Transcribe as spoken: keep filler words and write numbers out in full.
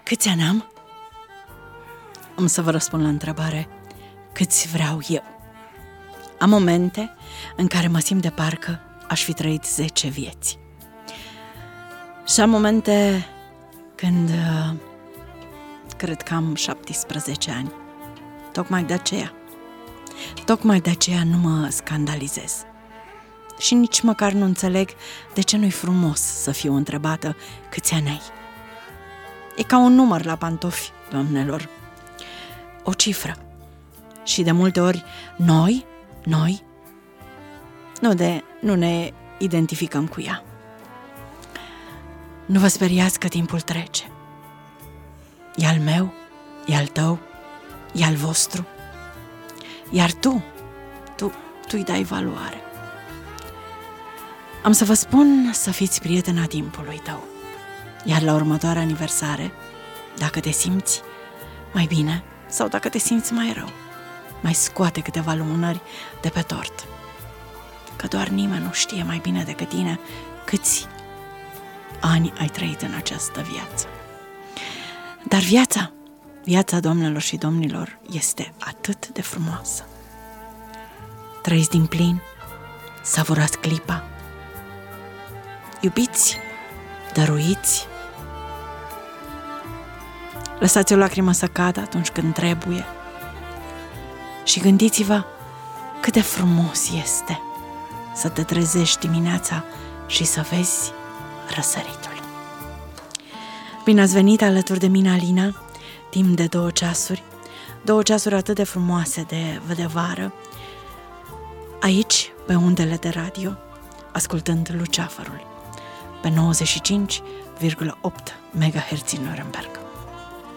Câți ani am? Am să vă răspund la întrebare. Câți vreau eu? Am momente în care mă simt de parcă aș fi trăit zece vieți. Și am momente când uh, cred că am șaptesprezece ani. Tocmai de aceea. Tocmai de aceea nu mă scandalizez. Și nici măcar nu înțeleg de ce nu-i frumos să fiu întrebată câți ani ai. E ca un număr la pantofi, doamnelor. O cifră. Și de multe ori noi, noi, nu, de, nu ne identificăm cu ea. Nu vă speriați că timpul trece. E al meu, e al tău, e al vostru. Iar tu, tu, tu-i dai valoare. Am să vă spun să fiți prietena timpului tău. Iar la următoarea aniversare, dacă te simți mai bine sau dacă te simți mai rău, mai scoate câteva lumânări de pe tort. Că doar nimeni nu știe mai bine decât tine câți ani ai trăit în această viață. Dar viața, viața, doamnelor și domnilor, este atât de frumoasă. Trăiți din plin, savurați clipa, iubiți, dăruiți, lăsați o lacrimă să cadă atunci când trebuie și gândiți-vă cât de frumos este să te trezești dimineața și să vezi răsăritul. Bine ați venit alături de mine, Alina, timp de două ceasuri, două ceasuri atât de frumoase de, de vară, aici, pe undele de radio, ascultând Luceafărul, pe nouăzeci și cinci virgulă opt megahertz în Nuremberg.